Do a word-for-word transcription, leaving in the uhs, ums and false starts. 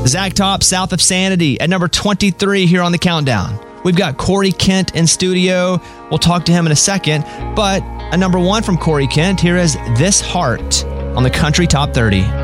Zach Top, South of Sanity, at number twenty-three here on the countdown. We've got Corey Kent in studio. We'll talk to him in a second. But a number one from Corey Kent, here is This Heart on the Country Top thirty.